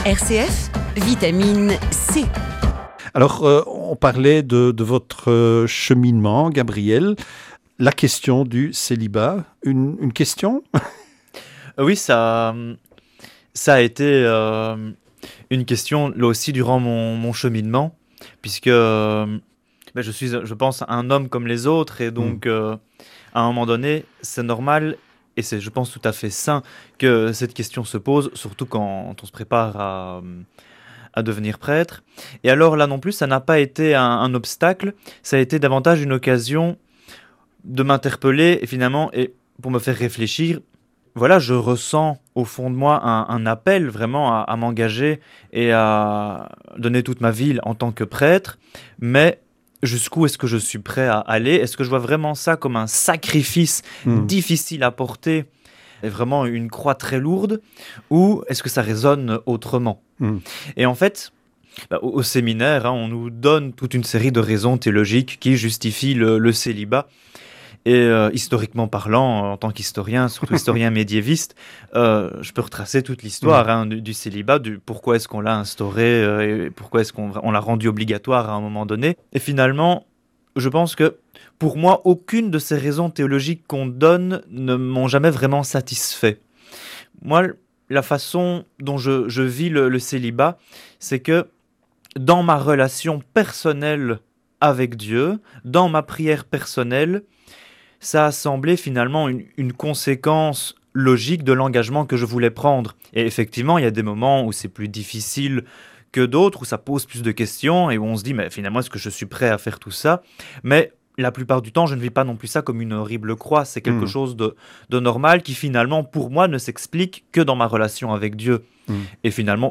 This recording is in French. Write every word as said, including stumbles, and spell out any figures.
R C F, vitamine C. Alors, euh, on parlait de, de votre euh, cheminement, Gabriel. La question du célibat, une, une question ? Oui, ça, ça a été euh, une question, là aussi, durant mon, mon cheminement, puisque euh, ben, je suis, je pense, un homme comme les autres, et donc, mmh. euh, à un moment donné, c'est normal, et c'est, je pense, tout à fait sain que cette question se pose, surtout quand on se prépare à, à devenir prêtre. Et alors, là non plus, ça n'a pas été un, un obstacle, ça a été davantage une occasion de m'interpeller, et finalement, et pour me faire réfléchir. Voilà, je ressens au fond de moi un, un appel vraiment à, à m'engager et à donner toute ma vie en tant que prêtre, mais jusqu'où est-ce que je suis prêt à aller ? Est-ce que je vois vraiment ça comme un sacrifice mmh. difficile à porter et vraiment une croix très lourde, ou est-ce que ça résonne autrement ? mmh. Et en fait, bah, au, au séminaire, hein, on nous donne toute une série de raisons théologiques qui justifient le, le célibat. Et euh, historiquement parlant, en tant qu'historien, surtout historien médiéviste, euh, je peux retracer toute l'histoire mmh. hein, du, du célibat, du pourquoi est-ce qu'on l'a instauré euh, et pourquoi est-ce qu'on on l'a rendu obligatoire à un moment donné. Et finalement, je pense que pour moi, aucune de ces raisons théologiques qu'on donne ne m'ont jamais vraiment satisfait. Moi, la façon dont je, je vis le, le célibat, c'est que dans ma relation personnelle avec Dieu, dans ma prière personnelle, ça a semblé finalement une, une conséquence logique de l'engagement que je voulais prendre. Et effectivement, il y a des moments où c'est plus difficile que d'autres, où ça pose plus de questions et où on se dit, mais finalement, est-ce que je suis prêt à faire tout ça ? Mais la plupart du temps, je ne vis pas non plus ça comme une horrible croix. C'est quelque mmh. chose de, de normal qui finalement, pour moi, ne s'explique que dans ma relation avec Dieu. Mmh. Et finalement,